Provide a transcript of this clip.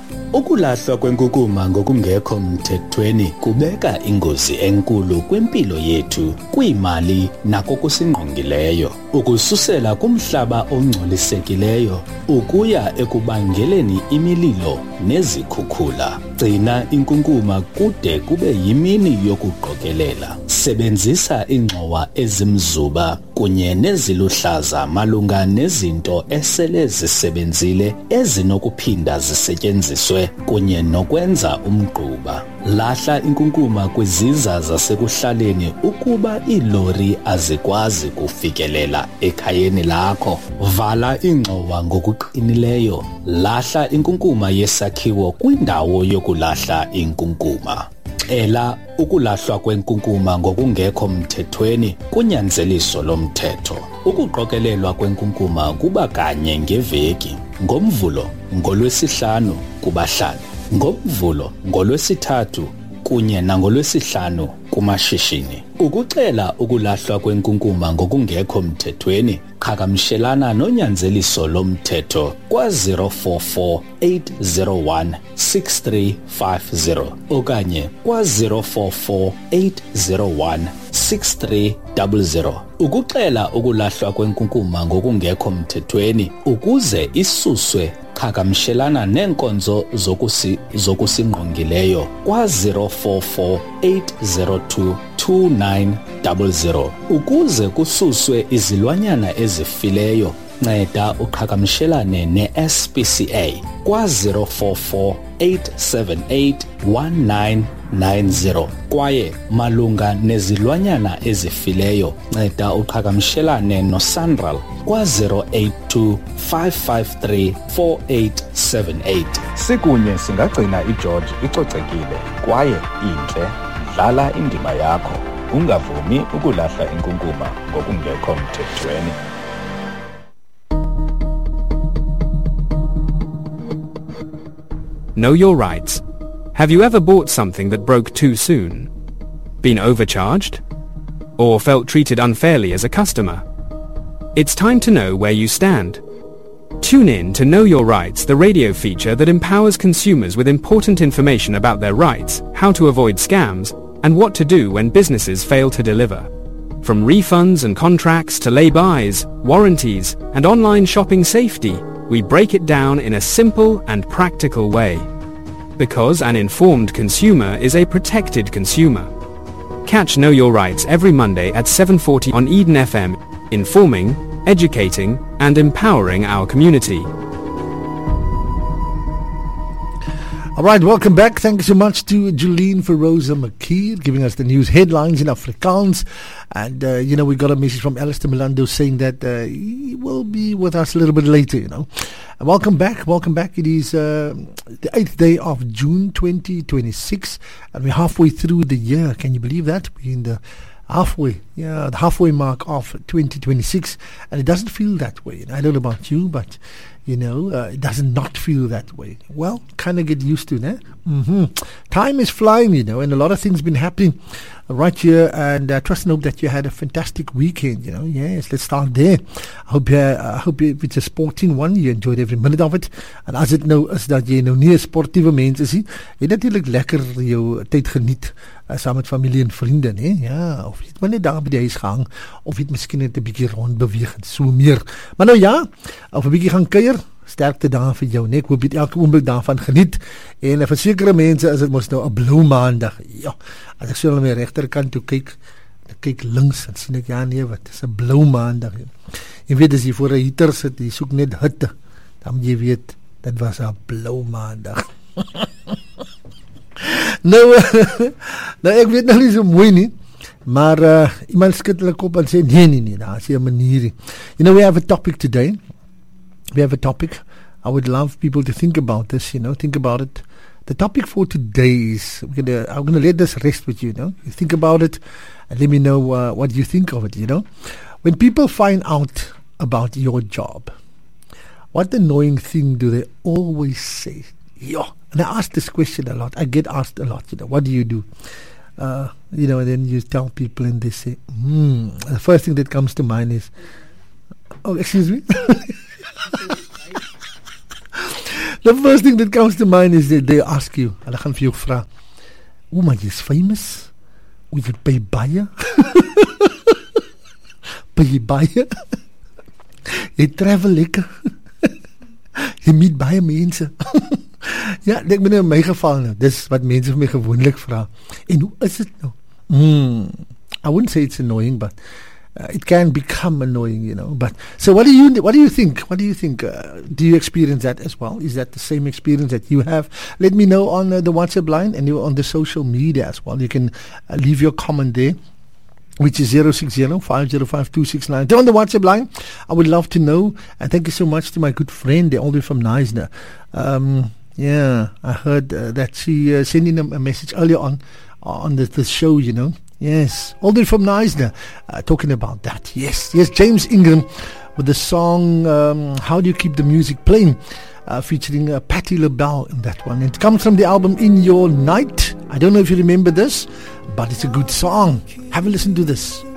Ukulahlwa kwenkukuma ngokungekho mthethweni kubeka ingozi enkulu kwimpilo yethu, kwimali nakokusingqongileyo. Ukususela kumhlaba ongcolisekileyo ukuya ekubangeleni imililo nezikhukhula. Gcina inkunkuma kude kube yimini yokuqokelela. Sebenzisa ingxowa ezimzuba kunye neziluhlaza malunga nezinto esele zisebenzile ezinokuphinda zisetyenziswe kunye nokwenza umgquba. Lahla inkunkuma kwiziza zasekuhlaleni ukuba iilori azikwazi kufikelela ekhayeni lakho. Vala ingxowa ngokuqinileyo. Lahla inkunkuma yesakhiwo kwindawo yokulahla inkunkuma. Xela ukulahlwa kwenkunkuma ngokungekho mthethweni kunyanzeliso lomthetho. Ukuqokelelwa kwenkunkuma kuba kanye ngeveki, ngoMvulo, ngoLwesihlanu kubahlali, ngoMvulo, ngoLwesithathu kunye nangoLwesihlanu kumashishini. Ukuxela ukulahlwa kwenkunkuma ngokungekho mthethweni, qhagamshelana nonyanzeliso lomthetho kwa-044 801 6350 okanye kwa-044 801 6300. Ukuxela ukulahlwa kwenkunkuma ngokungekho mthethweni ukuze isuswe, qhagamshelana neenkonzo zokusingqongileyo kwa-044 802 2900. Ukuze kususwe izilwanyana ezifileyo, nceda uqhagamshelane ne-SPCA kwa-044 878 1990 kwaye malunga nezilwanyana ezifileyo, nceda uqhagamshelane noSANRAL kwa-082 553 4878. Sikunye singagcina iGeorge icocekile kwaye intle. Dlala indima yakho. Ungavumi ukulahla inkunkuma ngokungekho mthethweni. Know your rights. Have you ever bought something that broke too soon? Been overcharged? Or felt treated unfairly as a customer? It's time to know where you stand. Tune in to Know Your Rights, the radio feature that empowers consumers with important information about their rights, how to avoid scams, and what to do when businesses fail to deliver. From refunds and contracts to lay-bys, warranties, and online shopping safety, we break it down in a simple and practical way. Because an informed consumer is a protected consumer. Catch Know Your Rights every Monday at 7:40 on Eden FM, informing, educating, and empowering our community. All right, welcome back. Thank you so much to Julene Feroza McKeer giving us the news headlines in Afrikaans. And, we got a message from Alistair Milando saying that he will be with us a little bit later, And welcome back. Welcome back. It is the 8th day of June 2026. And we're halfway through the year. Can you believe that? We're in the halfway mark of 2026. And it doesn't feel that way. I don't know about you, but... it does not feel that way. Well, kind of get used to it, Time is flying, and a lot of things been happening right here. And I trust and hope that you had a fantastic weekend, Yes, let's start there. I hope if it's a sporting one, you enjoyed every minute of it. En as dit nou is dat jy nou nie 'n sportiewe mens is nie, jy natuurlik lekker jou tyd geniet saam met familie en vriende, né? Ja, of jy het maar net daar by die huis gehang, of jy het miskien net 'n bietjie rond beweeg en so meer. Maar nou ja, of 'n bietjie gaan kuier, sterkte daar vir jou, né? Ek hoop jy elke oomblik daarvan geniet. En vir sekere mense is dit mos nou 'n blou maandag. Ja, as ek so aan my regterkant toe kyk links en sien ek wat is 'n blou maandag. Jy weet as jy voor 'n heater sit, jy soek net hitte, dan jy weet dit was 'n blou maandag. nou ek weet nou nie so mooi nie, maar iemand skud hulle kop en sê nee, daar is 'n manier. We have a topic today. We have a topic. I would love people to think about this, think about it. The topic for today is, I'm going to let this rest with you, You think about it and let me know what you think of it, When people find out about your job, what annoying thing do they always say? And I ask this question a lot. I get asked a lot, what do you do? And then you tell people and they say, the first thing that comes to mind is, oh, excuse me? The first thing that comes to mind is that they ask you, hulle gaan vir jou vra, maar jy's famous? Jy het by baie? By baie? Jy travel lekker? Jy meet baie mense? Ja, ek bedoel in my geval nou, dis wat mense vir my gewoonlik vra. En hoe is dit nou? I wouldn't say it's annoying, but it can become annoying, you know. But so, what do you think? What do you think? Do you experience that as well? Is that the same experience that you have? Let me know on the WhatsApp line and on the social media as well. You can leave your comment there, which is 060-505-269. On the WhatsApp line, I would love to know. And thank you so much to my good friend, all the way from Neisner. Yeah, I heard that she sent in a message earlier on the show, you know. Yes, all the way from Neisner, talking about that. Yes, James Ingram with the song How Do You Keep the Music Playing, featuring Patti LaBelle in that one. It comes from the album In Your Night. I don't know if you remember this, but it's a good song. Have a listen to this.